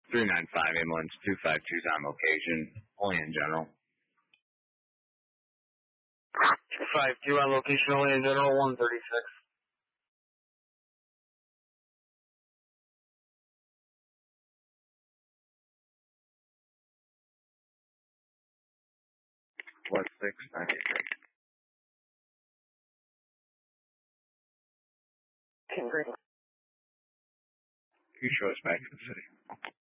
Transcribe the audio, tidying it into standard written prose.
395 ambulance, 252's on location, only in general. 252 on location, only in general, 136. What, 693? Great. You show us back to the city.